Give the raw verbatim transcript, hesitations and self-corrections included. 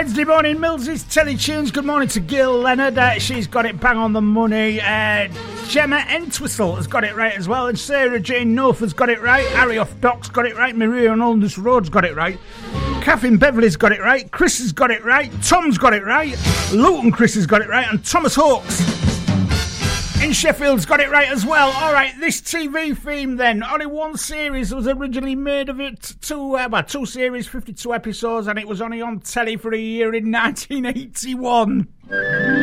Wednesday morning, Mills's Teletunes. Good morning to Gil Leonard. Uh, she's got it bang on the money. Uh, Gemma Entwistle has got it right as well. And Sarah Jane North has got it right. Harry Off Doc's got it right. Maria on Aldous Road's got it right. Catherine Beverley's got it right. Chris has got it right. Tom's got it right. Luton Chris has got it right. And Thomas Hawkes in Sheffield's got it right as well. All right, this T V theme then. Only one series was originally made of it. Two, uh, well, two series, fifty-two episodes, and it was only on telly for a year in nineteen eighty-one.